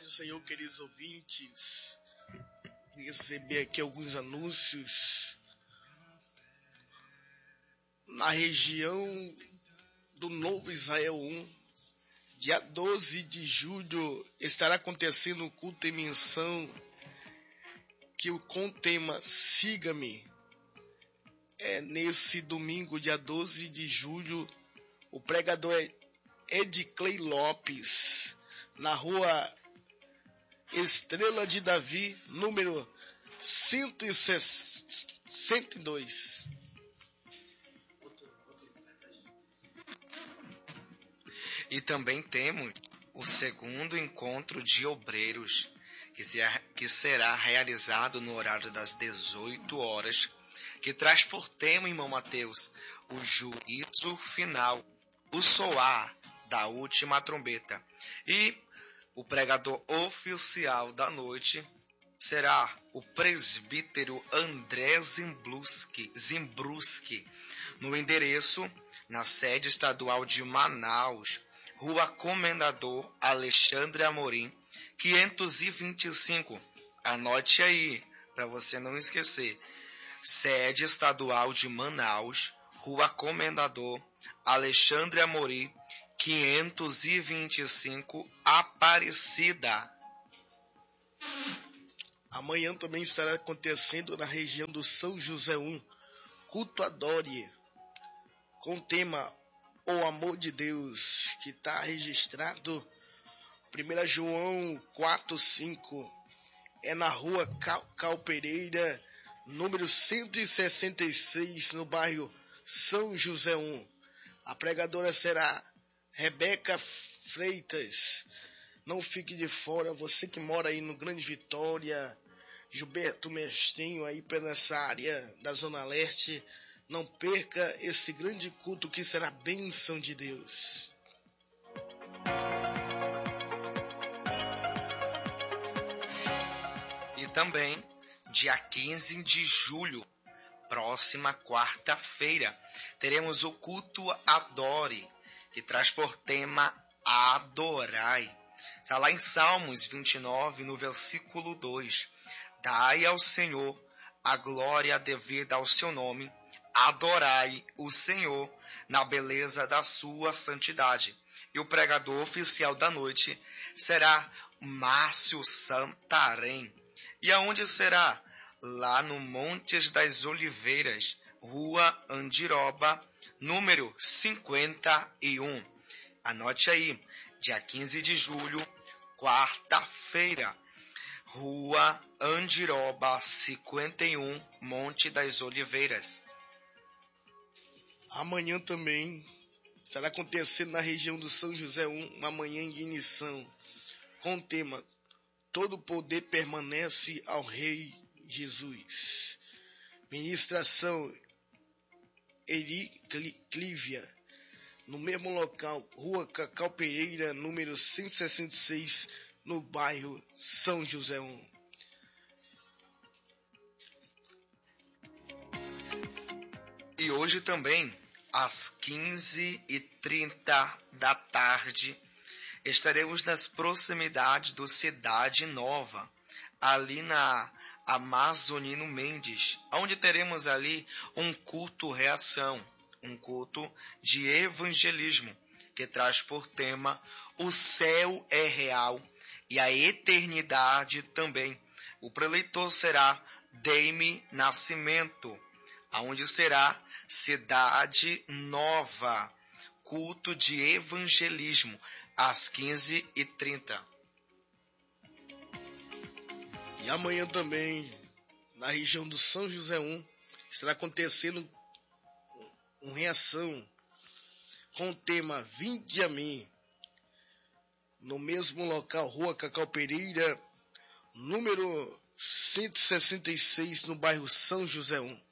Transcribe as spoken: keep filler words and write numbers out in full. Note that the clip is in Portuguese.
paz do Senhor, queridos ouvintes. Receber aqui alguns anúncios. Na região do Novo Israel um, dia doze de julho, estará acontecendo um culto em menção que com o tema Siga-me. É nesse domingo, dia doze de julho, o pregador é Edclei Lopes, na rua Estrela de Davi, número cento e dois. E também temos o segundo encontro de obreiros, que, se, que será realizado no horário das dezoito horas, que traz por tema, irmão Mateus, o juízo final, o soar da última trombeta. E o pregador oficial da noite será o presbítero André Zimbruski, Zimbruski, no endereço, na sede estadual de Manaus, Rua Comendador Alexandre Amorim, quinhentos e vinte e cinco. Anote aí, para você não esquecer. Sede estadual de Manaus, Rua Comendador Alexandre Amorim, quinhentos e vinte e cinco, Aparecida. Amanhã também estará acontecendo na região do São José um, culto Adore, com o tema O Amor de Deus, que está registrado primeiro João quatro, cinco, é na rua Cal, Cal Pereira, número cento e sessenta e seis, no bairro São José um. A pregadora será Rebeca Freitas. Não fique de fora, você que mora aí no Grande Vitória, Gilberto Mestrinho, aí nessa área da Zona Leste, não perca esse grande culto que será a bênção de Deus. E também, dia quinze de julho, próxima quarta-feira, teremos o culto Adore, que traz por tema Adorai. Está lá em Salmos vinte e nove, no versículo dois. Dai ao Senhor a glória devida ao seu nome, adorai o Senhor na beleza da sua santidade. E o pregador oficial da noite será Márcio Santarém. E aonde será? Lá no Montes das Oliveiras, Rua Andiroba, número cinquenta e um. Anote aí, dia quinze de julho, quarta-feira, Rua Andiroba, cinquenta e um, Monte das Oliveiras. Amanhã também estará acontecendo na região do São José um, uma manhã de ignição, com o tema Todo poder permanece ao Rei Jesus. Ministração Eri Clívia, no mesmo local, Rua Cacau Pereira, número cento e sessenta e seis, no bairro São José um. E hoje também, às quinze e trinta da tarde, estaremos nas proximidades do Cidade Nova, ali na Amazonino Mendes, onde teremos ali um culto reação, um culto de evangelismo, que traz por tema o céu é real e a eternidade também. O preleitor será Deime Nascimento, aonde será Cidade Nova, culto de evangelismo, às quinze e trinta. E amanhã também, na região do São José um, estará acontecendo uma reação com o tema Vinde a mim, no mesmo local, Rua Cacau Pereira, número cento e sessenta e seis, no bairro São José um.